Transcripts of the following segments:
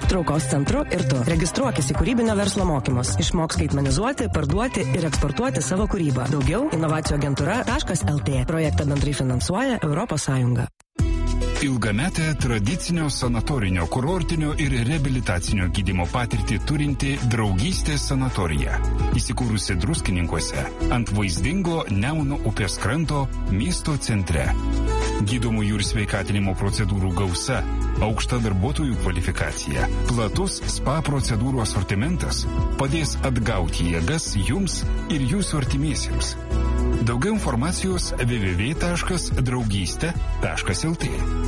traukos centru ir tu. Registruokis į kūrybinio verslo mokymus. Išmok skaitmenizuoti, parduoti ir eksportuoti savo kūrybą. Daugiau inovacijų-agentūra.lt. Projektą bendrai finansuoja Europos Sąjunga. Ilgametę tradicinio sanatorinio, kurortinio ir reabilitacinio gydymo patirtį turinti Draugystės sanatorija. Įsikūrusi Druskininkuose ant vaizdingo Nemuno upės kranto miesto centre. Gydomųjų ir sveikatinimo procedūrų gausa, aukšta darbuotojų kvalifikacija, platus spa procedūrų asortimentas padės atgauti jėgas jums ir jūsų artimiesiems. Daugiau informacijos www.draugystė.lt.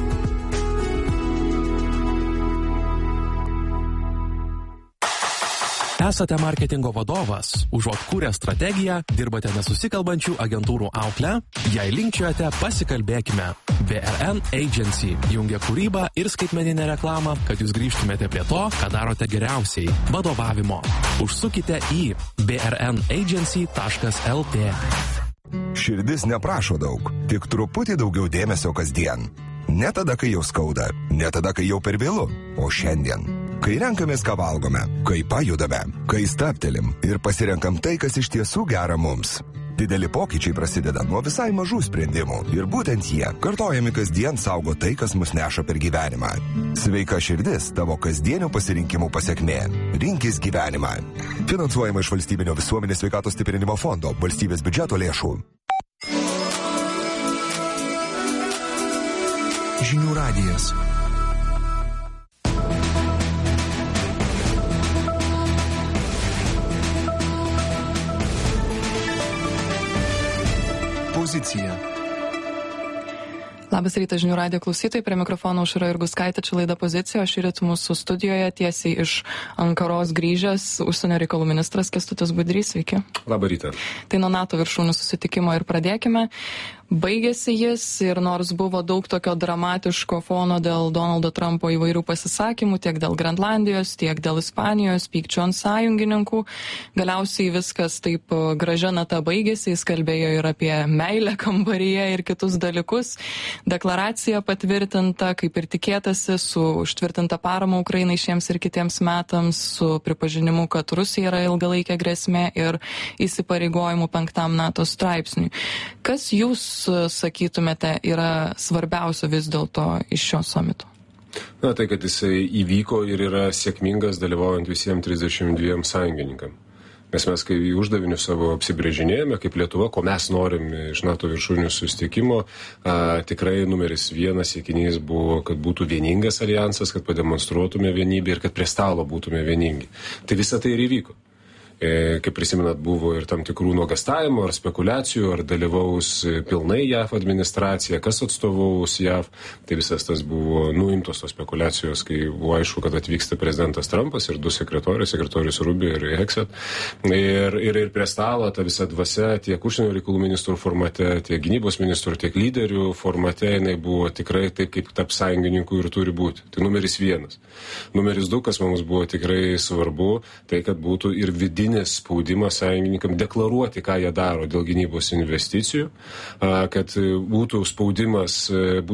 Esate marketingo vadovas, užuot kūrę strategiją, dirbate nesusikalbančių agentūrų auklę, jei linkčiojate, pasikalbėkime. BRN Agency jungia kūrybą ir skaitmeninę reklamą, kad jūs grįžtumėte prie to, ką darote geriausiai – vadovavimo. Užsukite į brnagency.lt. Širdis neprašo daug, tik truputį daugiau dėmesio kasdien. Ne tada, kai jau skauda, ne tada, kai jau per vėlu, o šiandien. Kai renkamės, ką valgome, kai pajudame, kai stabtelim ir pasirenkam tai, kas iš tiesų gera mums. Dideli pokyčiai prasideda nuo visai mažų sprendimų ir būtent jie, kartojami kasdien, saugo tai, kas mus neša per gyvenimą. Sveika širdis tavo kasdienių pasirinkimų pasekmė. Rinkis gyvenimą. Finansuojama iš Valstybinio visuomenės sveikatos stiprinimo fondo, valstybės biudžeto lėšų. Žinių radijas. Pozicija. Labas rytas, Žinių radijo klausytojai, prie mikrofono Aušra Jurguskaitė, čia laida Pozicija, o šįryt mūsų studijoje tiesiai iš Ankaros grįžęs užsienio reikalų ministras Kęstutis Budrys, sveiki. Labą rytą. Tai nuo NATO viršūnių susitikimo ir pradėkime. Baigėsi jis ir nors buvo daug tokio dramatiško fono dėl Donaldo Trumpo įvairių pasisakymų, tiek dėl Grenlandijos, tiek dėl Ispanijos, pykčio ant sąjungininkų, galiausiai viskas taip gražia nata baigėsi, jis kalbėjo ir apie meilę kambaryje ir kitus dalykus. Deklaracija patvirtinta, kaip ir tikėtasi, su užtvirtinta parama Ukrainai šiems ir kitiems metams, su pripažinimu, kad Rusija yra ilgalaikė grėsmė ir įsipareigojimu 5 NATO straipsniui. Kas jūs sakytumėte yra svarbiausia vis dėlto iš šio samito? Na, tai, kad jisai įvyko ir yra sėkmingas dalyvaujant visiems 32 sąjungininkam. Mes kai uždavinius savo apsibrėžinėjame, kaip Lietuva, ko mes norim iš NATO viršūnių susitikimo, tikrai numeris 1 siekinys buvo, kad būtų vieningas alijansas, kad pademonstruotume vienybę ir kad prie stalo būtume vieningi. Tai visa tai ir įvyko. Kaip prisimenat, buvo ir tam tikrų nuogastavimų ar spekulacijų, ar dalyvaus pilnai JAV administracija, kas atstovaus JAV. Tai visas tas buvo nuimtos tos spekulacijos, kai buvo aišku, kad atvyksta prezidentas Trumpas ir 2 sekretorius Rubio ir Hexet. Ir prie stalo ta visa dvasia tiek užsienio reikalų ministrų formate, tiek gynybos ministrų, tiek lyderių formate, jinai buvo tikrai taip, kaip tarp sąjungininkų ir turi būti. Tai numeris 1. Numeris 2, kas mums buvo tikrai svarbu, tai kad būtų ir vidinis spaudimas sąjungininkam deklaruoti, ką jie daro dėl gynybos investicijų, kad būtų spaudimas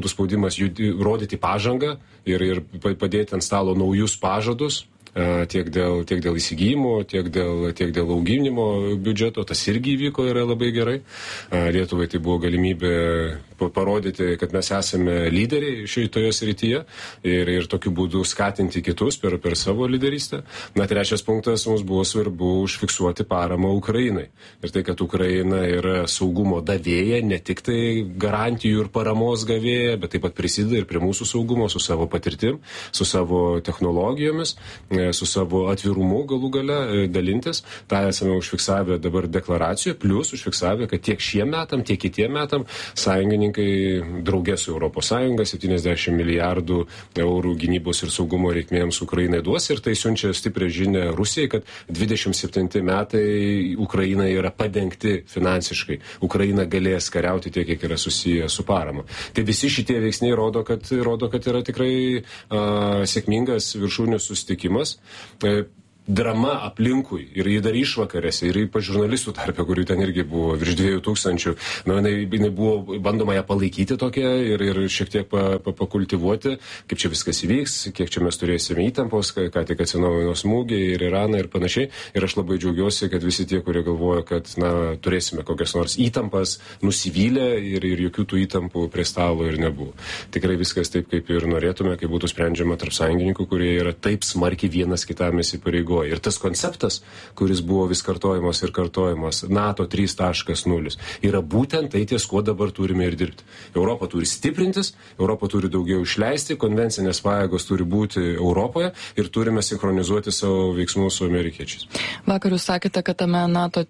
rodyti pažangą ir padėti ant stalo naujus pažadus, tiek dėl įsigijimo, tiek dėl auginimo biudžeto. Tas irgi įvyko, yra labai gerai. Lietuvai tai buvo galimybė parodyti, kad mes esame lyderiai šitoje srityje ir tokiu būdu skatinti kitus per savo lyderystę. Na, trečias punktas, mums buvo svarbu užfiksuoti paramą Ukrainai. Ir tai, kad Ukraina yra saugumo davėja, ne tik tai garantijų ir paramos gavėja, bet taip pat prisideda ir prie mūsų saugumo su savo patirtim, su savo technologijomis, su savo atvirumu galų gale dalintis. Ta esame užfiksavę dabar deklaracijoje, plus užfiksavę, kad tiek šiem metam, tiek kitiem metam sąjungininkai draugė su Europos Sąjunga 70 milijardų eurų gynybos ir saugumo reikmėms Ukrainai duos ir tai siunčia stiprią žinią Rusijai, kad 27 metai Ukraina yra padengti finansiškai. Ukraina galės kariauti tiek, kiek yra susiję su parama. Tai visi šitie veiksniai rodo, kad yra tikrai sėkmingas viršūnių susitikimas. drama aplinkui ir jį dar išvakarėse, ir ypač žurnalistų tarpe, kurių ten irgi buvo virš 2000, jinai buvo bandoma ją palaikyti tokia ir šiek tiek pakultivuoti, kaip čia viskas įvyks, kiek čia mes turėsime įtampos, ką tik atsinaujino smūgiai ir Iraną ir panašiai. Ir aš labai džiaugiuosi, kad visi tie, kurie galvoja, kad turėsime kokias nors įtampas, nusivylę ir jokių tų įtampų prie stalo ir nebuvo. Tikrai viskas taip, kaip ir norėtume, kai būtų sprendžiama tarp sąjungininkų, kurie yra taip smarkiai vienas kitam įsipareigoję. Ir tas konceptas, kuris buvo vis kartojamas ir kartojamas, NATO 3.0, yra būtent tai, ties kuo dabar turime ir dirbti. Europa turi stiprintis, Europa turi daugiau išleisti, konvencinės pajėgos turi būti Europoje ir turime sinchronizuoti savo veiksmus su amerikiečiais. Vakar jūs sakėte, kad tame NATO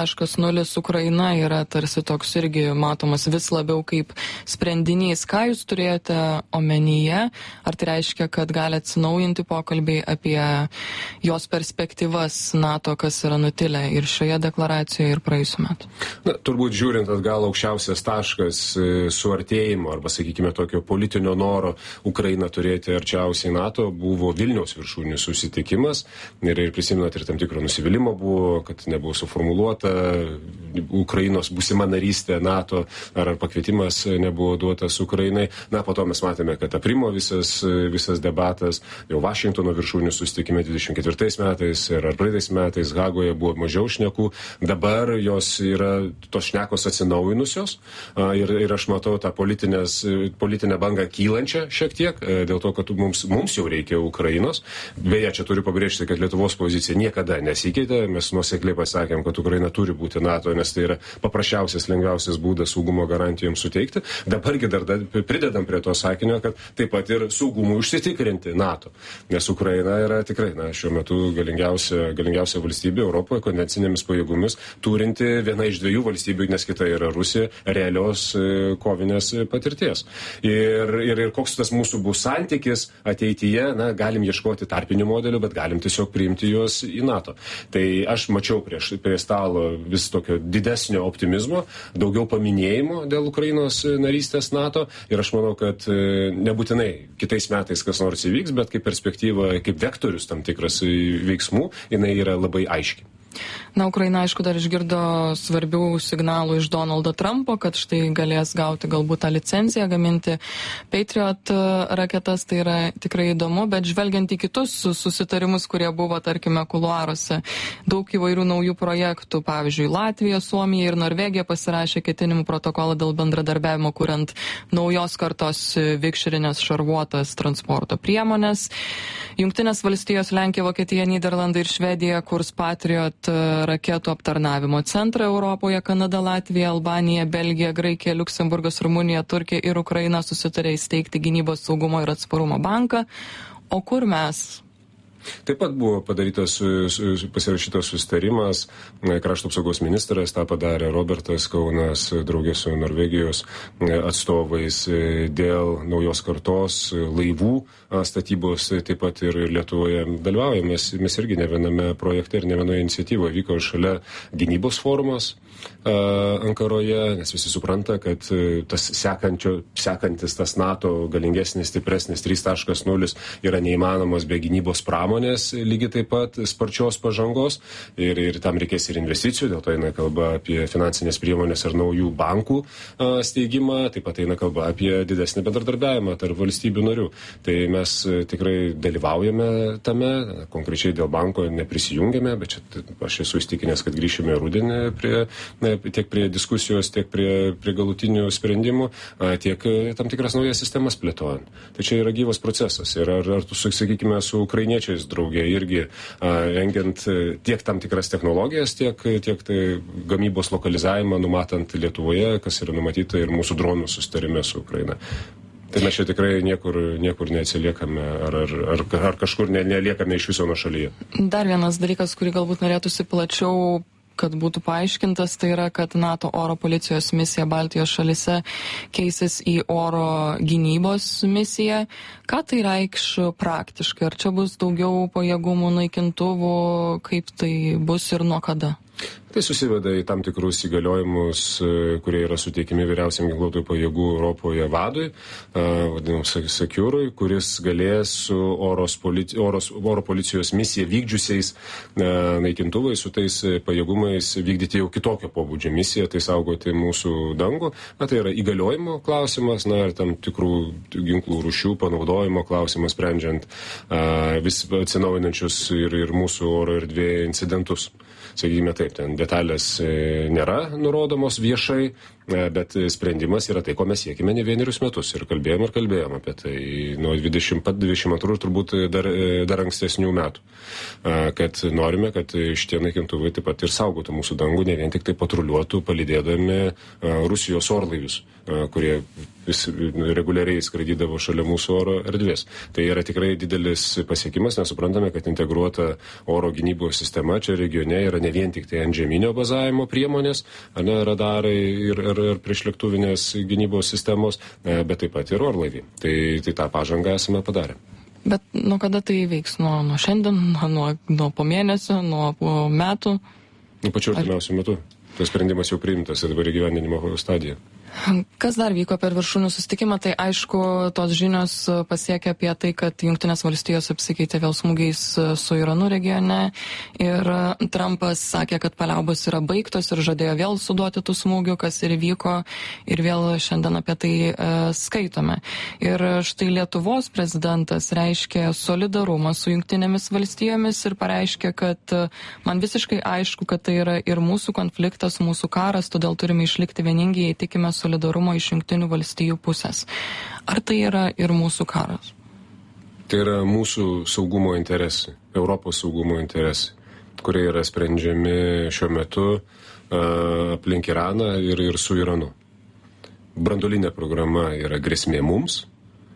3.0 Ukraina yra tarsi toks irgi matomas vis labiau kaip sprendinys. Ką jūs turėjote omenyje? Ar tai reiškia, kad gali atsinaujinti pokalbiai apie jos perspektyvas NATO, kas yra nutilę ir šioje deklaracijoje ir praėjusiu metu? Turbūt žiūrint atgal aukščiausias taškas suartėjimo arba, sakykime, tokio politinio noro Ukrainą turėti arčiausiai NATO buvo Vilniaus viršūnių susitikimas ir prisimenat, ir tam tikro nusivylimo buvo, kad nebuvo suformuluota Ukrainos būsima narystė NATO ar pakvietimas nebuvo duotas Ukrainai. Po to mes matėme, kad aprimo visas debatas, jau Vašingtono viršūnių susitikime 24 metais ir praeitais metais Hagoje buvo mažiau šnekų, dabar jos yra tos šnekos atsinaujinusios ir aš matau tą politinę bangą kylančią šiek tiek, dėl to, kad mums jau reikia Ukrainos. Beje, čia turiu pabrėžti, kad Lietuvos pozicija niekada nesikeitė, mes nuosekliai pasakėm, kad Ukraina turi būti NATO, nes tai yra paprasčiausias, lengviausias būdas saugumo garantijoms suteikti. Dabargi dar pridedam prie to sakinio, kad taip pat ir saugumui užsitikrinti NATO, nes Ukraina yra tikrai šiuo metu galingiausia valstybė Europoje konvencinėmis pajėgomis, turinti viena iš dviejų valstybių, nes kita yra Rusija, realios kovinės patirties. Ir koks tas mūsų bus santykis ateityje, galim ieškoti tarpinių modelių, bet galim tiesiog priimti juos į NATO. Tai aš mačiau prie stalo vis tokio didesnio optimizmo, daugiau paminėjimo dėl Ukrainos narystės NATO ir aš manau, kad nebūtinai kitais metais kas nors įvyks, bet kaip perspektyva, kaip vektorius tam tikras veiksmų, jinai yra labai aiški. Ukraina, aišku, dar išgirdo svarbių signalų iš Donaldo Trumpo, kad štai galės gauti galbūt tą licenciją gaminti Patriot raketas, tai yra tikrai įdomu, bet žvelgiant į kitus susitarimus, kurie buvo, tarkime, kuluaruose, daug įvairių naujų projektų, pavyzdžiui, Latvija, Suomija ir Norvegija pasirašė ketinimų protokolą dėl bendradarbiavimo, kuriant naujos kartos vikšrinės šarvuotas transporto priemonės. Jungtinės valstijos, Lenkija, Vokietija, Nyderlandai ir Švedija kurs Patriot raketų aptarnavimo centrą Europoje, Kanada, Latvija, Albanija, Belgija, Graikija, Liuksemburgas, Rumunija, Turkija ir Ukraina susitarė įsteigti gynybos saugumo ir atsparumo banką. O kur mes? Taip pat buvo padarytas pasirašytas susitarimas, krašto apsaugos ministras tą padarė, Robertas Kaunas, draugė su Norvegijos atstovais dėl naujos kartos laivų statybos, taip pat ir Lietuvoje dalyvaujame. Mes irgi ne viename projekte ir ne vienoje iniciatyvoje vyko šalia gynybos forumas Ankaroje, nes visi supranta, kad tas sekantis tas NATO galingesnis, stipresnis 3.0 yra neįmanomas be gynybos pramonės, lygiai taip pat sparčios pažangos ir tam reikės ir investicijų, dėl to eina kalba apie finansinės priemonės ir naujų bankų steigimą, taip pat eina kalba apie didesnį bendradarbiavimą tarp valstybių narių. Tai mes tikrai dalyvaujame tame, konkrečiai dėl banko neprisijungėme, bet čia aš esu įstikinęs, kad grįšime rudenį tiek prie diskusijos, tiek prie galutinių sprendimų, tiek tam tikras naujas sistemas plėtojant. Tai čia yra gyvas procesas. Ir ar tu, sakykime, su ukrainiečiais draugė irgi rengiant tiek tam tikras technologijas, tiek tai gamybos lokalizavimą numatant Lietuvoje, kas yra numatyta ir mūsų dronų susitarime su Ukraina. Tai mes čia tikrai niekur neatsiliekame ar kažkur neliekame iš viso nuo šalyje. Dar vienas dalykas, kurį galbūt norėtųsi plačiau kad būtų paaiškintas, tai yra, kad NATO oro policijos misija Baltijos šalise keisis į oro gynybos misiją. Ką tai reikš praktiškai? Ar čia bus daugiau pajėgumų, naikintuvų? Kaip tai bus ir nuo kada? Tai susiveda į tam tikrus įgaliojimus, kurie yra suteikimi vyriausiam ginkluotųjų pajėgų Europoje vadui, vadinamas Sekiūrui, kuris galės su oro policijos misiją vykdžiusiais naikintuvais, su tais pajėgumais vykdyti jau kitokio pobūdžio misiją, tai saugoti mūsų dangų. Tai yra įgaliojimo klausimas, ir tam tikrų ginklų rūšių panaudojimo klausimas, sprendžiant vis atsinaujinančius ir mūsų oro erdvėje incidentus. Sakykime taip, ten detalės nėra nurodomos viešai, bet sprendimas yra tai, ko mes siekime ne vienerius metus ir kalbėjom apie tai nuo 22 turbūt dar ankstesnių metų, kad norime, kad šitie naikintuvai taip pat ir saugotų mūsų dangų, ne vien tik tai patruliuotų, palydėdami Rusijos orlaivius, kurie vis reguliariai skraidydavo šalia mūsų oro erdvės. Tai yra tikrai didelis pasiekimas, nes suprantame, kad integruota oro gynybos sistema čia regione yra ne vien tik tai antžeminio bazavimo priemonės, radarai ir priešlėktuvinės gynybos sistemos, bet taip pat ir orlaiviai. Tai tą pažangą esame padarę. Bet nuo kada tai veiks? Nuo šiandien, nuo po mėnesio, nuo po metų? Pačiu artimiausiu metu. Tas sprendimas jau priimtas ir dabar įgyvendinimo stadija. Kas dar vyko per viršūnių susitikimą? Tai aišku, tos žinios pasiekė apie tai, kad Jungtinės valstijos apsikeitė vėl smūgiais su Iranu regione ir Trumpas sakė, kad paliaubos yra baigtos ir žadėjo vėl suduoti tų smūgių, kas ir vyko, ir vėl šiandien apie tai skaitome. Ir štai Lietuvos prezidentas reiškė solidarumą su Jungtinėmis valstijomis ir pareiškė, kad man visiškai aišku, kad tai yra ir mūsų konfliktas, mūsų karas, todėl turime išlikti vieningi, jei tikime solidarumo iš Jungtinių valstijų pusės. Ar tai yra ir mūsų karas? Tai yra mūsų saugumo interesai, Europos saugumo interesai, kurie yra sprendžiami šiuo metu aplink Iraną ir su Iranu. Branduolinė programa yra grėsmė mums,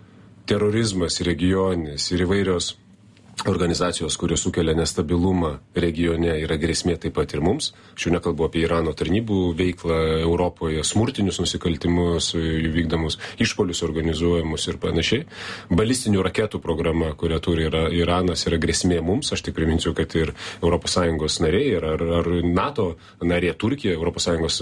terorizmas regioninis ir įvairios organizacijos, kurios sukelia nestabilumą regione, yra grėsmė taip pat ir mums. Šiuo nekalbu apie Irano tarnybų veiklą Europoje, smurtinius nusikaltimus, jų vykdomus išpolius organizuojamus ir panašiai. Balistinių raketų programa, kurią turi Iranas, yra grėsmė mums. Aš tik priminsiu, kad ir ES nariai, ar NATO narė Turkija, ES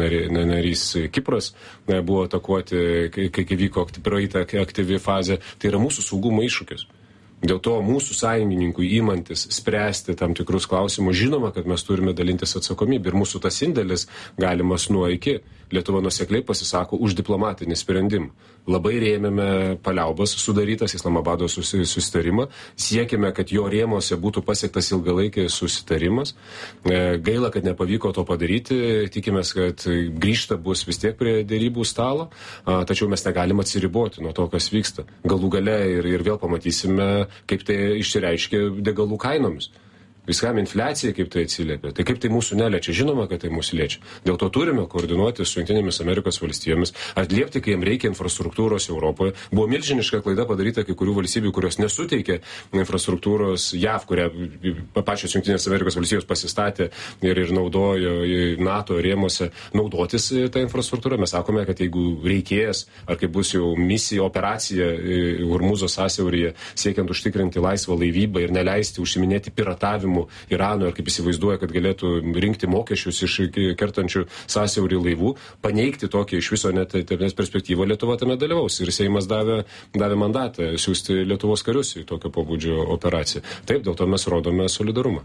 narys Kipras buvo atakuoti, kai vyko praeitą aktyvi fazė. Tai yra mūsų saugumo iššūkis. Dėl to mūsų sąjungininkų įmantis spręsti tam tikrus klausimus, žinoma, kad mes turime dalintis atsakomybę ir mūsų tas indėlis galimas nuo iki. Lietuva nuosekliai pasisako už diplomatinį sprendimą. Labai rėmėme paliaubas sudarytas Islamabado susitarimą, siekime, kad jo rėmose būtų pasiektas ilgalaikis susitarimas. Gaila, kad nepavyko to padaryti, tikimės, kad grįžta bus vis tiek prie dėrybų stalo, tačiau mes negalim atsiriboti nuo to, kas vyksta. Galų gale ir vėl pamatysime, kaip tai išsireiškia degalų kainomis. Viskam infliacija, kaip tai atsiliepia. Tai kaip tai mūsų neliečia? Žinoma, kad tai mūsų liečia. Dėl to turime koordinuoti su Jungtinėmis Amerikos valstijomis, atliepti, kai jiems reikia infrastruktūros Europoje. Buvo milžiniška klaida padaryta kai kurių valstybių, kurios nesuteikė infrastruktūros JAV, kurią pačios Jungtinės Amerikos valstijos pasistatė ir naudojo NATO rėmose naudotis tą infrastruktūrą. Mes sakome, kad jeigu reikės, ar kaip bus jau misija, operacija Hormūzo sąsiauryje, siekiant užtikrinti laisvą laivybą ir neleisti užsiminėti piratavimu Irano ir kaip įsivaizduoja, kad galėtų rinkti mokesčius iš kertančių sąsiaurį laivų, paneigti tokį iš viso net perspektyvą, Lietuva tame dalyvaus. Ir Seimas davė mandatą siūsti Lietuvos karius į tokio pobūdžio operaciją. Taip, dėl to mes rodome solidarumą.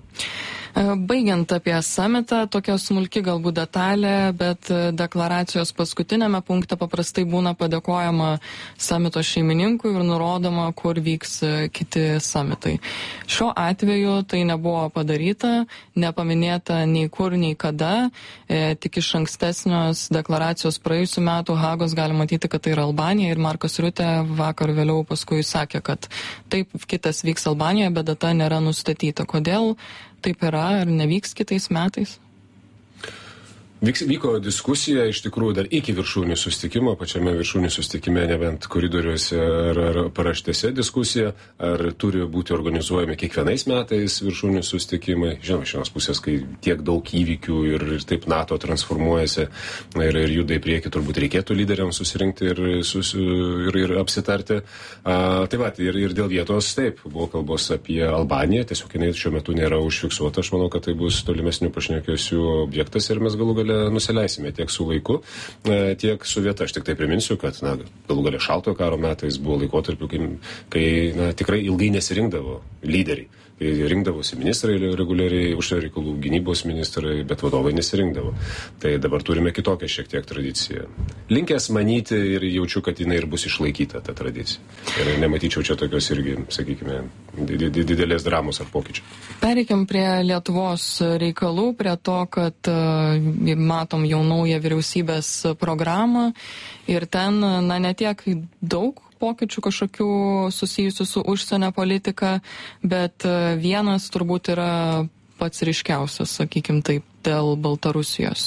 Baigiant apie samitą, tokia smulki galbūt detalė, bet deklaracijos paskutinėme punkte paprastai būna padėkojama samito šeimininkui ir nurodoma, kur vyks kiti samitai. Šiuo atveju tai nebuvo padaryta, nepaminėta nei kur, nei kada, tik iš ankstesnios deklaracijos praėjusių metų Hagos gali matyti, kad tai yra Albanija ir Markas Riutė vakar vėliau paskui sakė, kad taip, kitas vyks Albanijoje, bet data nėra nustatyta. Kodėl taip yra, ar nevyks kitais metais? Vyko diskusija iš tikrųjų dar iki viršūnių susitikimo, pačiame viršūnių susitikime, nebent koridoriuose ar paraštėse diskusija, ar turi būti organizuojami kiekvienais metais viršūnių susitikimai. Žinoma, iš vienos pusės, kai tiek daug įvykių ir taip NATO transformuojasi ir juda į priekį, turbūt reikėtų lyderiams susirinkti ir apsitarti. Tai va, ir dėl vietos taip, buvo kalbos apie Albaniją, tiesiog jinai šiuo metu nėra užfiksuota. Aš manau, kad tai bus tolimesnių pašnekesių objektas ir mes galų gale nusileisime tiek su laiku, tiek su vieta. Aš tik tai priminsiu, kad galų gale šaltojo karo metais buvo laikotarpių, kai tikrai ilgai nesirinkdavo lyderiai. Rinkdavosi ministrai reguliariai, užsienio reikalų gynybos ministrai, bet vadovai nesirinkdavo. Tai dabar turime kitokią šiek tiek tradiciją. Linkęs manyti ir jaučiu, kad jinai ir bus išlaikyta ta tradicija. Ir nematyčiau čia tokios irgi, sakykime, didelės dramos ar pokyčių. Pereikim prie Lietuvos reikalų, prie to, kad matom jau naują vyriausybės programą ir ten, ne tiek daug pokyčių kažkokių susijusių su užsienio politika, bet vienas turbūt yra pats ryškiausias, sakykim taip, dėl Baltarusijos.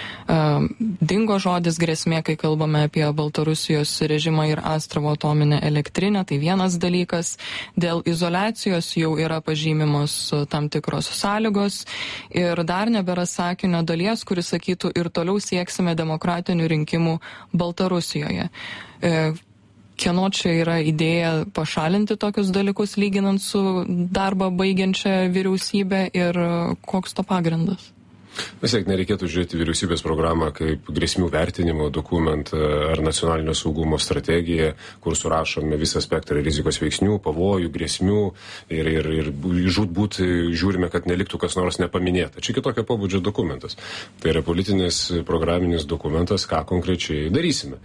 Dingo žodis grėsmė, kai kalbame apie Baltarusijos režimą ir Astravo atominę elektrinę, tai vienas dalykas. Dėl izoliacijos jau yra pažymimos tam tikros sąlygos ir dar nebėra sakinio dalies, kuris sakytų ir toliau sieksime demokratinių rinkimų Baltarusijoje. Kieno čia yra idėja pašalinti tokius dalykus, lyginant su darbą baigiančią vyriausybę ir koks to pagrindas? Vis tiek nereikėtų žiūrėti vyriausybės programą kaip grėsmių vertinimo dokumentą ar nacionalinio saugumo strategiją, kur surašome visą spektrą rizikos veiksnių, pavojų, grėsmių ir žūtbūt žiūrime, kad neliktų kas nors nepaminėta. Čia kitokio pobūdžio dokumentas. Tai yra politinis programinis dokumentas, ką konkrečiai darysime.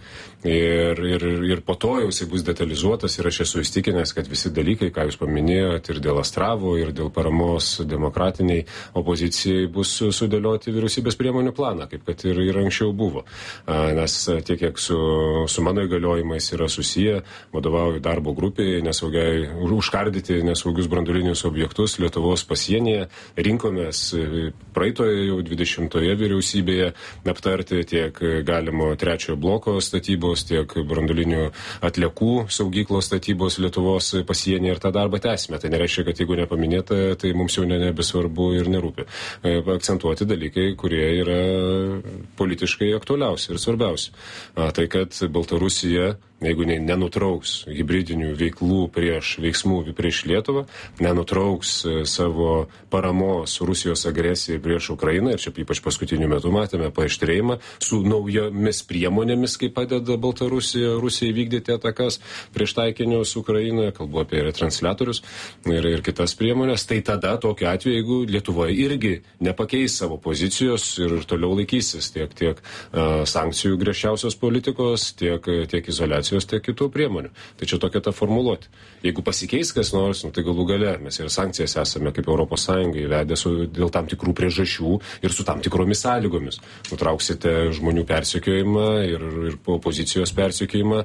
Ir po to jau jisai bus detalizuotas ir aš esu įstikinęs, kad visi dalykai, ką jūs paminėjote, ir dėl Astravo, ir dėl paramos demokratiniai opozicijai bus sudėlioti vyriausybės priemonių planą, kaip kad ir anksčiau buvo. Nes tiek, kiek su mano įgaliojimais yra susiję, vadovauju darbo grupiai užkardyti nesaugius branduolinius objektus Lietuvos pasienyje. Rinkomės praeitoje jau 20-oje vyriausybėje aptarti tiek galimo trečiojo bloko statybos, tiek branduolinių atliekų saugyklos statybos Lietuvos pasienyje ir tą darbą tęsime. Tai nereiškia, kad jeigu nepaminėta, tai mums jau nebesvarbu ir nerūpi. Akcentuoti dalykai, kurie yra politiškai aktualiausi ir svarbiausi. Tai, kad Baltarusija, jeigu nenutrauks hibridinių veiksmų prieš Lietuvą, nenutrauks savo paramos Rusijos agresijai prieš Ukrainą, ir čia ypač paskutiniu metu matėme paaštrėjimą su naujomis priemonėmis, kaip padeda Baltarusija Rusijai vykdyti atakas prieš taikinius Ukrainoje, kalbu apie retransliatorius ir kitas priemonės, tai tada tokiu atveju, jeigu Lietuva irgi nepakeis savo pozicijos ir toliau laikysis tiek sankcijų griežčiausios politikos, tiek izoliacijos, tiek kitų priemonių. Tai čia tokia ta formuluotė. Jeigu pasikeis kas nors, tai galų gale mes ir sankcijas esame kaip ES įvedę dėl tam tikrų priežasčių ir su tam tikromis sąlygomis. Nutrauksite žmonių persekiojimą ir opozicijos persekiojimą,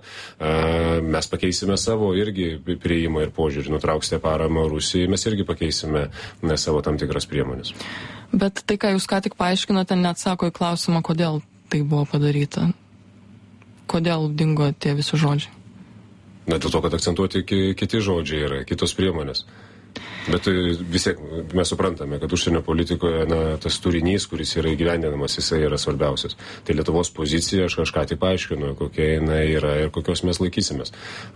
mes pakeisime savo irgi priėjimą ir požiūrį. Nutrauksite paramą Rusijai, mes irgi pakeisime savo tam tikras priemonės. Bet tai, ką jūs ką tik paaiškinote, neatsako į klausimą, kodėl tai buvo padaryta. Kodėl dingo tie visi žodžiai? Dėl to, kad akcentuoti kiti žodžiai yra, kitos priemonės. Bet vis tiek mes suprantame, kad užsienio politikoje tas turinys, kuris yra įgyvendinamas, jisai yra svarbiausias. Tai Lietuvos pozicija, aš kažką tik paaiškinu, kokia jinai yra ir kokios mes laikysimės.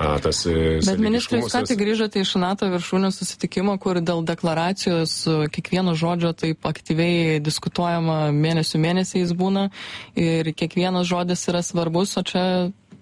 Bet ministrai, jūs ką tik grįžote iš NATO viršūnių susitikimo, kur dėl deklaracijos kiekvieno žodžio taip aktyviai diskutuojama mėnesiais būna ir kiekvienas žodis yra svarbus, o čia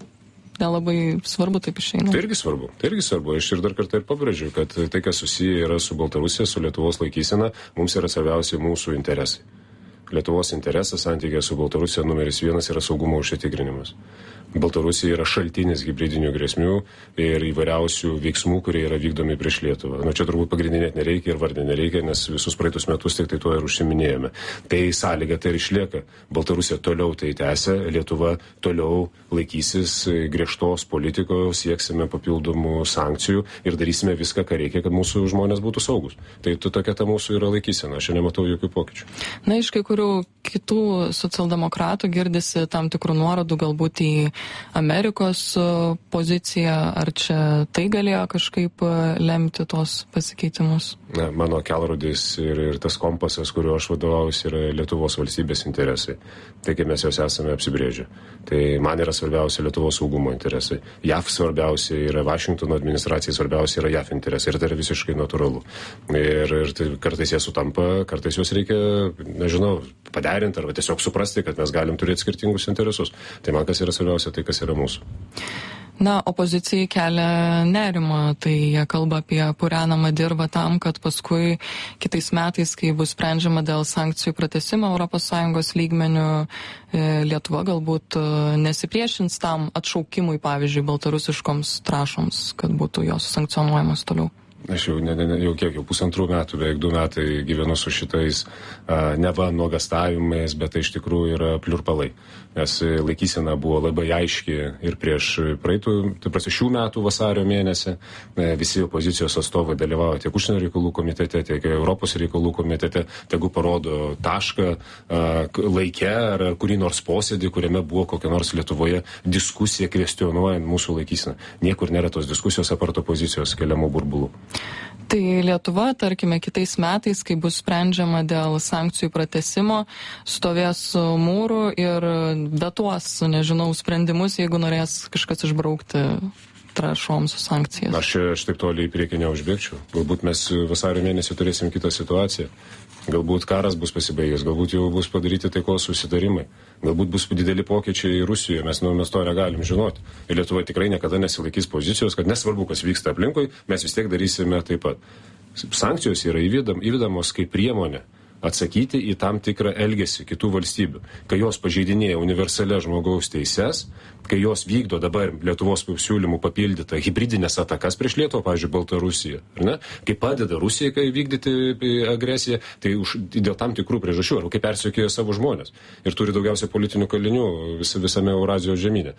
nelabai svarbu taip išeina. Tai irgi svarbu. Aš ir dar kartą ir pabrėžiu, kad tai, kas susiję yra su Baltarusija, su Lietuvos laikysena, mums yra svarbiausia mūsų interesai. Lietuvos interesas santykė su Baltarusija numeris 1 yra saugumo užsitikrinimas. Baltarusija yra šaltinis hibridinių grėsmių ir įvairiausių veiksmų, kurie yra vykdomi prieš Lietuvą. Čia turbūt pagrindinėt nereikia ir vardinti nereikia, nes visus praeitus metus tik tai tuo ir užsiminėjome. Tai sąlyga tai ir išlieka. Baltarusija toliau tai tęsia, Lietuva toliau laikysis griežtos politikos, sieksime papildomų sankcijų ir darysime viską, ką reikia, kad mūsų žmonės būtų saugus. Tai tokia ta mūsų yra laikysena. Aš nematau jokių pokyčių. Na, iš kai kurių kitų socialdemokratų girdisi tam tikrų nuorodų galbūt į Amerikos poziciją. Ar čia tai galėjo kažkaip lemti tos pasikeitimus? Na, mano kelrodis ir tas kompasas, kuriuo aš vadovaujuosi, yra Lietuvos valstybės interesai. Tai, kaip mes jos esame apsibrėžę. Tai man yra svarbiausia Lietuvos saugumo interesai. JAF svarbiausia yra Vašingtono administracijai, svarbiausia yra JAF interesai. Ir tai yra visiškai natūralu. Ir tai kartais jie sutampa, kartais juos reikia, nežinau, paderinti arba tiesiog suprasti, kad mes galim turėti skirtingus interesus. Tai man kas yra svarbiausia, tai kas yra mūsų. Na, opozicijai kelia nerimą, tai jie kalba apie purenamą dirvą tam, kad paskui kitais metais, kai bus sprendžiama dėl sankcijų pratęsimo ES lygmenių, Lietuva galbūt nesipriešins tam atšaukimui, pavyzdžiui, baltarusiškoms trąšoms, kad būtų jos sankcionuojamos toliau. Aš jau pusantrų metų, beveik 2 metai gyvenu su šitais neva nuogastavimais, bet tai iš tikrųjų yra pliurpalai. Nes laikysena buvo labai aiški ir prieš šių metų vasario mėnesį. Visi opozicijos atstovai dalyvavo tiek užsienio reikalų komitete, tiek Europos reikalų komitete, tegu parodo tašką laike ar kurį nors posėdį, kuriame buvo kokia nors Lietuvoje diskusija kvestionuojant mūsų laikyseną. Niekur nėra tos diskusijos apart opozicijos keliamų burbulų. Tai Lietuva, tarkime, kitais metais, kai bus sprendžiama dėl sankcijų pratęsimo, stovės mūrų ir vetuos, nežinau, sprendimus, jeigu norės kažkas išbraukti trąšoms sankcijas. Aš taip toli į priekį neužbėgčiau. Galbūt mes vasario mėnesį turėsim kitą situaciją. Galbūt karas bus pasibaigęs, galbūt jau bus padaryti taikos susitarimai, galbūt bus dideli pokyčiai Rusijoje, mes to negalim žinoti. Ir Lietuva tikrai niekada nesilaikys pozicijos, kad nesvarbu, kas vyksta aplinkui, mes vis tiek darysime taip pat. Sankcijos yra įvedamos kaip priemonė atsakyti į tam tikrą elgesį kitų valstybių, kai jos pažeidinėja universalias žmogaus teises, kai jos vykdo dabar Lietuvos siūlymų papildytą hibridinės atakas prieš Lietuvą, pavyzdžiui, Baltarusiją, ar ne? Kai padeda Rusijai, kai vykdyti agresiją, tai dėl tam tikrų priežasčių, arba kai persekioja savo žmonės ir turi daugiausiai politinių kalinių visame Eurazijos žemyne.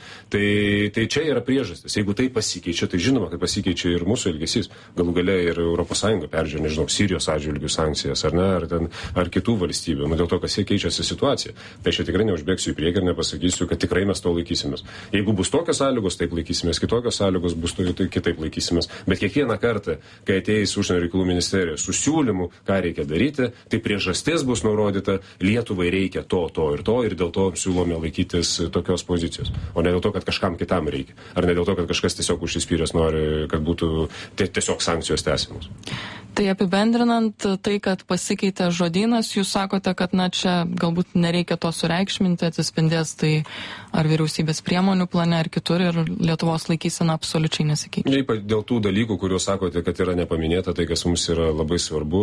Tai čia yra priežastis. Jeigu tai pasikeičia, tai žinoma, kad pasikeičia ir mūsų elgesys. Galų gale ir ES peržiūrė, nežinau, Sirijos atžvilgių sankcijas, ar ne, ar kitų valstybių, dėl to, kas jie keičiasi situacija. Tai aš tikrai neužbėgsiu į priekį ir nepasakysiu, kad tikrai mes to laikysimės. Jeigu bus tokios sąlygos, taip laikysimės, kitokios sąlygos bus tai kitaip laikysimės. Bet kiekvieną kartą, kai ateis užsienio reikalų ministerija su siūlymu, ką reikia daryti, tai priežastis bus nurodyta, Lietuvai reikia to ir dėl to siūlome laikytis tokios pozicijos. O ne dėl to, kad kažkam kitam reikia. Ar ne dėl to, kad kažkas tiesiog užsispyręs nori, kad būtų tiesiog sankcijos tęsiamos. Tai apibendrinant tai, kad pasikeitė žodynas, jūs sakote, kad čia galbūt nereikia to sureikšminti, atsispindės tai ar vyriausybės priemonių plane, ar kitur, ir Lietuvos laikysena absoliučiai nesikeičia. Ypač dėl tų dalykų, kuriuos sakote, kad yra nepaminėta, tai kas mums yra labai svarbu,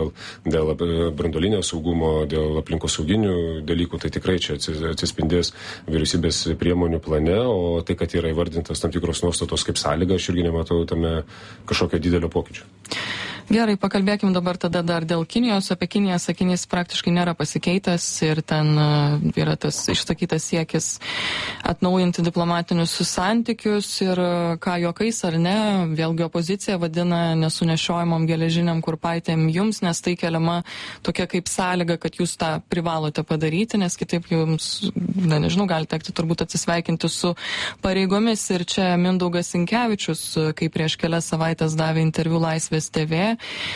dėl branduolinio saugumo, dėl aplinkosauginių dalykų, tai tikrai čia atsispindės vyriausybės priemonių plane, o tai, kad yra įvardintas tam tikros nuostatos kaip sąlyga, aš irgi nematau tame kažkokio didelio pokyčio. Gerai, pakalbėkim dabar tada dar dėl Kinijos. Apie Kiniją sakinys praktiškai nėra pasikeitęs ir ten yra tas išsakytas siekis atnaujinti diplomatinius santykius ir ką juokais ar ne, vėlgi opozicija vadina nesunešiojamom geležiniam kurpaitėm jums, nes tai keliama tokia kaip sąlyga, kad jūs tą privalote padaryti, nes kitaip jums, nežinau, gali tekti turbūt atsisveikinti su pareigomis. Ir čia Mindaugas Sinkevičius, kai prieš kelias savaitės davė interviu Laisvės TV,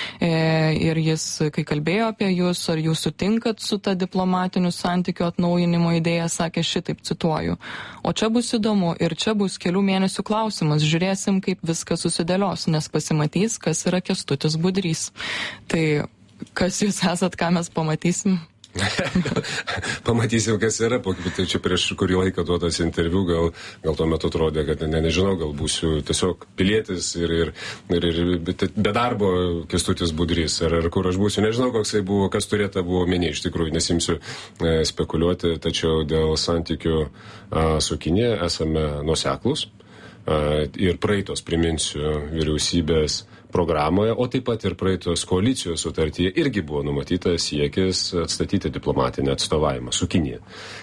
ir jis, kai kalbėjo apie jūs, ar jūs sutinkat su ta diplomatinių santykių atnaujinimo idėja, sakė šitaip, cituoju: o čia bus įdomu ir čia bus kelių mėnesių klausimas, žiūrėsim, kaip viskas susidėlios, nes pasimatys, kas yra Kęstutis Budrys. Tai kas jūs esat, ką mes pamatysim? Pamatysim, kas yra. Tai čia prieš kurį laiką duotas interviu, gal tuo metu atrodė, kad nežinau, gal būsiu tiesiog pilietis ir be darbo Kęstutis Budrys. Ar kur aš būsiu, nežinau, koksai buvo, kas turėta buvo minė, iš tikrųjų nesimsiu spekuliuoti, tačiau dėl santykių su Kinija esame nuoseklūs. Ir praeitos, priminsiu, vyriausybės programoje, o taip pat ir praeitos koalicijos sutartyje irgi buvo numatytas siekis atstatyti diplomatinį atstovavimą su Kinija.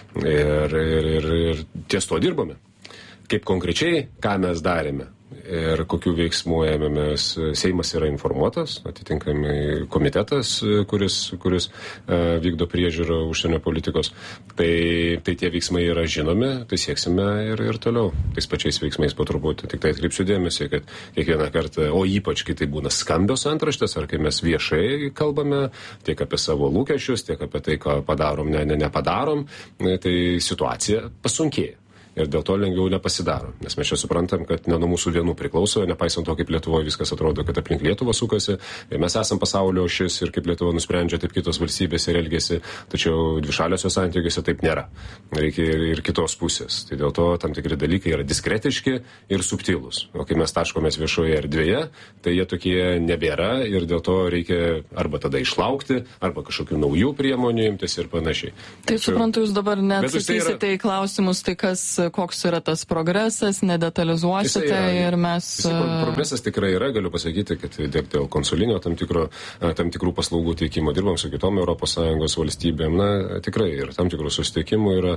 Ir ties to dirbame. Kaip konkrečiai, ką mes darėme ir kokių veiksmų ėmėmės, Seimas yra informuotas, atitinkamai komitetas, kuris vykdo priežiūrą užsienio politikos. Tai tie veiksmai yra žinomi, tai sieksime ir toliau tais pačiais veiksmais po truputį. Tik tai atkreipsiu dėmesį, kad kiekvieną kartą, o ypač kai tai būna skambios antraštės, ar kai mes viešai kalbame tiek apie savo lūkesčius, tiek apie tai, ką padarom, nepadarom, tai situacija pasunkėja. Ir dėl to lengviau nepasidaro. Nes mes čia suprantam, kad ne nuo mūsų vienų priklauso, nepaisant to, kaip Lietuvoje viskas atrodo, kad aplink Lietuvą sukasi. Ir mes esam pasaulio šis ir kaip Lietuva nusprendžia, taip kitos valstybės ir elgesi. Tačiau dvišaliuose santykiuose taip nėra. Reikia ir kitos pusės. Tai dėl to tam tikri dalykai yra diskretiški ir subtilūs. O kai mes taškomės viešoje erdvėje, tai jie tokie nebėra ir dėl to reikia arba tada išlaukti, arba kažkokių naujų priemonių imtis ir panašiai. Tai suprantu, jūs dabar neatsakysite į klausimus, tai koks yra tas progresas, nedetalizuosite ir mes... Progresas tikrai yra, galiu pasakyti, kad dėl konsulinio tam tikrų paslaugų teikimo dirbam su kitom ES valstybėm, tikrai ir tam tikrų susitikimų yra,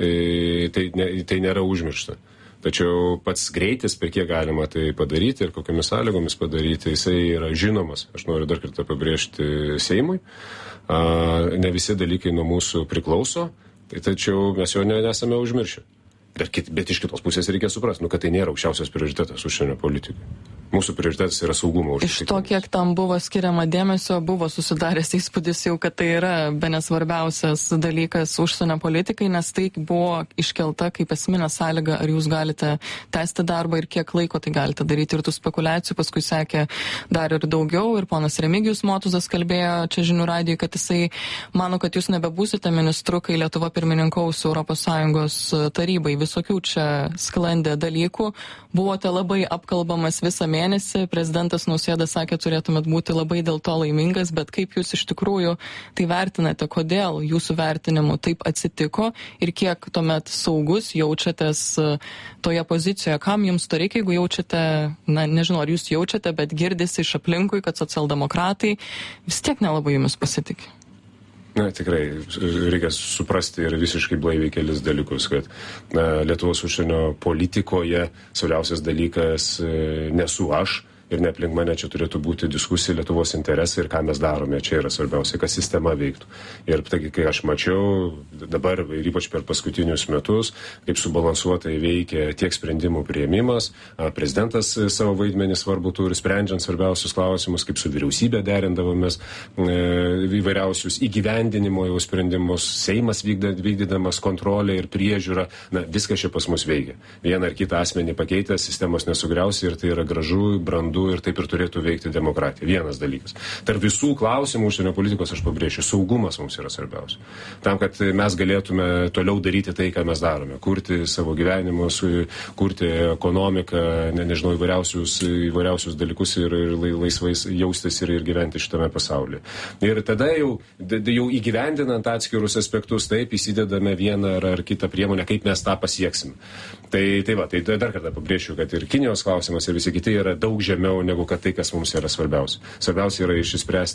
tai nėra užmiršta. Tačiau pats greitis, per kiek galima tai padaryti ir kokiamis sąlygomis padaryti, jisai yra žinomas. Aš noriu dar kartą pabrėžti Seimui. Ne visi dalykai nuo mūsų priklauso, tačiau mes jo nesame užmiršę. Bet iš kitos pusės reikia suprasti, kad tai nėra aukščiausias prioritetas užsienio politikai. Mūsų prioritetas yra saugumo užtikrinimas. Iš to, kiek tam buvo skiriama dėmesio, buvo susidaręs įspūdis jau, kad tai yra bene svarbiausias dalykas užsienio politikai, nes tai buvo iškelta kaip esminė sąlyga, ar jūs galite tęsti darbą ir kiek laiko tai galite daryti. Ir tų spekulacijų paskui sekė dar ir daugiau. Ir ponas Remigijus Motuzas kalbėjo čia žinių radijui, kad jisai mano, kad jūs nebebūsite ministru, kai Lietuva pirmininkaus ES tarybai. Visokių čia sklandė dalykų. Buvote labai apkalbamas visą mėnesį. Prezidentas Nausėda sakė, turėtumėt būti labai dėl to laimingas, bet kaip jūs iš tikrųjų tai vertinate, kodėl jūsų vertinimu taip atsitiko ir kiek tuomet saugus jaučiatės toje pozicijoje, kam jums to reikia, jeigu jaučiate, nežinau, ar jūs jaučiate, bet girdisi iš aplinkui, kad socialdemokratai vis tiek nelabai jumis pasitikė. Tikrai reikia suprasti ir visiškai blaiviai kelis dalykus, kad Lietuvos užsienio politikoje svarbiausias dalykas nesu aš ir ne aplink mane čia turėtų būti diskusija Lietuvos interesai ir ką mes darome. Čia yra svarbiausia, kad sistema veiktų. Ir tai, kai aš mačiau dabar ir ypač per paskutinius metus, kaip subalansuotai veikia tiek sprendimų priėmimas, prezidentas savo vaidmenį svarbu turi, sprendžiant svarbiausius klausimus, kaip su vyriausybė derindavomės įvairiausius įgyvendinimo jau sprendimus, Seimas vykdydamas kontrolę ir priežiūrą, viskas čia pas mus veikia. Vieną ar kitą asmenį pakeitęs, sistemos nesugriausi ir tai yra gražu, brandu ir taip ir turėtų veikti demokratija. Vienas dalykas. Tarp visų klausimų užsienio politikos aš pabrėšiu, saugumas mums yra svarbiausia. Tam, kad mes galėtume toliau daryti tai, ką mes darome. Kurti savo gyvenimus, kurti ekonomiką, nežinau, įvairiausius dalykus ir laisvai jaustis ir gyventi šitame pasaulyje. Ir tada jau įgyvendinant atskirus aspektus, taip įsidedame vieną ar kitą priemonę, kaip mes tą pasieksime. Tai dar kartą pabrėšiu, kad ir Kinijos klausimas ir visi kiti yra daug žemiau negu kad tai, kas mums yra svarbiausia. Svarbiausia yra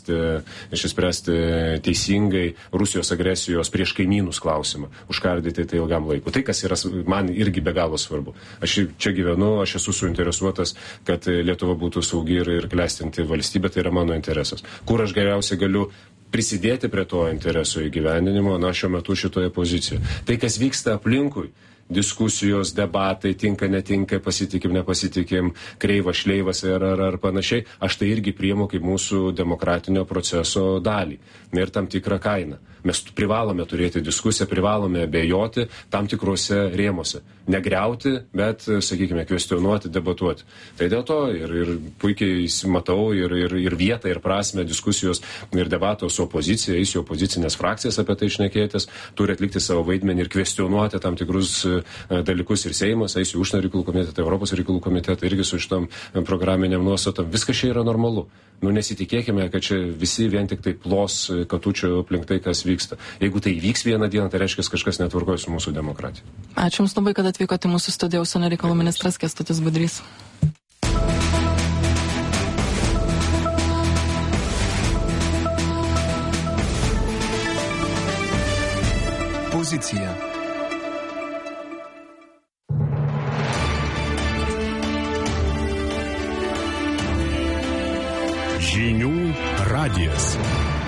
išspręsti teisingai Rusijos agresijos prieš kaimynus klausimą, užkardyti tai ilgam laiku. Tai, kas yra man irgi be galo svarbu. Aš čia gyvenu, aš esu suinteresuotas, kad Lietuva būtų saugi ir klestinti valstybė, tai yra mano interesas. Kur aš geriausiai galiu prisidėti prie to interesų įgyvendinimo, šiuo metu šitoje pozicijoje. Tai, kas vyksta aplinkui, diskusijos, debatai, tinka, netinka, pasitikim, nepasitikim, kreivas, šleivas ar panašiai, aš tai irgi priimu kaip mūsų demokratinio proceso dalį ir tam tikrą kainą. Mes privalome turėti diskusiją, privalome abejoti tam tikrose rėmose. Negriauti, bet, sakykime, kvestionuoti, debatuoti. Tai dėl to ir puikiai matau ir vietą, ir prasme diskusijos ir debato su opozicija, eisiu opozicinės frakcijas apie tai šnekėtis, turi atlikti savo vaidmenį ir kvestionuoti tam tikrus dalykus ir Seimas, eisiu užsienio reikalų komitetą, Europos reikalų komitetą, irgi su šitom programiniam nuostatom. Viskas čia yra normalu. Nesitikėkime, kad čia visi vien tik tai plos katučių aplink tai, kas vyksta. Jeigu tai vyks vieną dieną, tai reiškia, kažkas netvarkoja su mūsų demokratija. Ačiū Jums labai, kad atvykote į mūsų studiją, užsienio reikalų ministras Kęstutis Budrys. Pozicija. Žinių radijas.